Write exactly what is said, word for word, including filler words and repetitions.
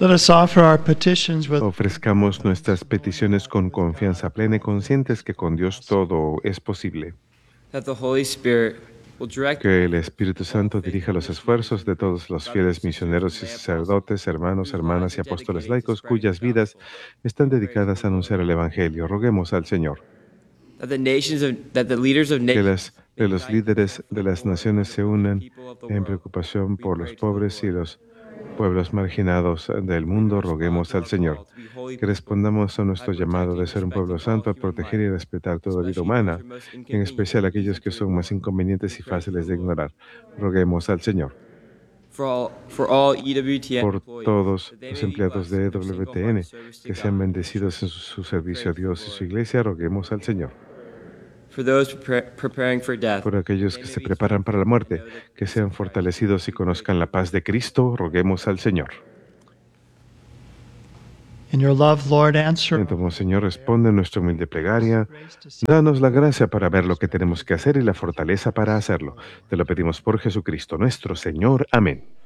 Let us offer our petitions with Ofrezcamos nuestras peticiones con confianza plena y conscientes que con Dios todo es posible. that the Holy Spirit will direct Que el Espíritu Santo dirija los esfuerzos de todos los fieles misioneros y sacerdotes, hermanos, hermanas y apóstoles laicos cuyas vidas están dedicadas a anunciar el Evangelio. Roguemos al Señor. that the nations of that the leaders of Que nations las, que los líderes de las naciones se unan en preocupación por los pobres y los pueblos marginados del mundo. Roguemos al Señor. Que respondamos a nuestro llamado de ser un pueblo santo, a proteger y respetar toda vida humana, en especial aquellos que son más inconvenientes y fáciles de ignorar. Roguemos al Señor. for all for all E W T N Por employees, todos that they los may be empleados blessed in de their W T N, single-hearted service to que sean God. bendecidos en su, su servicio a Dios y su iglesia. Roguemos al Señor. For those prepar- preparing for death, Por aquellos que they may se be preparan para la strengthened muerte, and know the que peace sean of Christ. fortalecidos y conozcan la paz de Cristo. Roguemos al Señor. in your love, Lord, answer. Entonces, Señor, responde nuestra humilde plegaria. Danos la gracia para ver lo que tenemos que hacer y la fortaleza para hacerlo. Te lo pedimos por Jesucristo nuestro Señor. Amén.